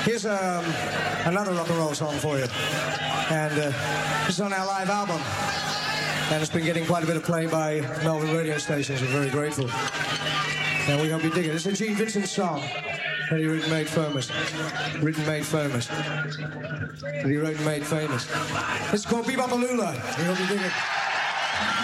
Here's another rock and roll song for you. And this is on our live album. And it's been getting quite a bit of play by Melbourne radio stations. We're very grateful. And we hope you dig it. It's a Gene Vincent song that he wrote and made famous. That he wrote and made famous. It's called Bebop Alula. We hope you dig it.